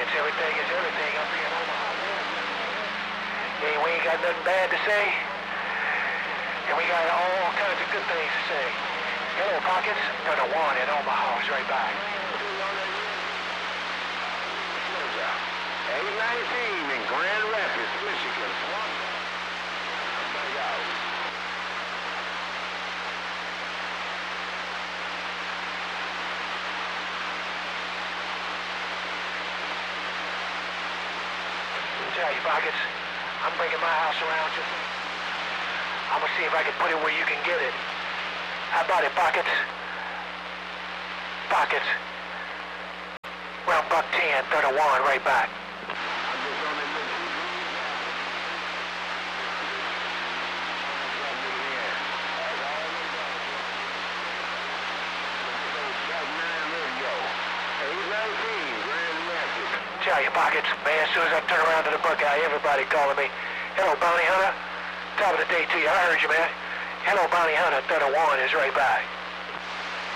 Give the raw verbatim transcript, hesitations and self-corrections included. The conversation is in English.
Pockets, everything is everything up here in Omaha. Hey, we ain't got nothing bad to say. And we got all kinds of good things to say. Hello, Pockets. Thunder One in Omaha is right back. eight nineteen in Grand Rapids, Michigan. Tell you, Pockets, I'm bringing my house around just... I'm gonna see if I can put it where you can get it. How about it, Pockets? Pockets. Round buck ten, thirty one, right back. Tell you, Pockets, man, as soon as I turn around to the Buckeye, everybody calling me. Hello, Bounty Hunter. Top of the day to you. I heard you, man. Hello, Bounty Hunter. thirty one is right back.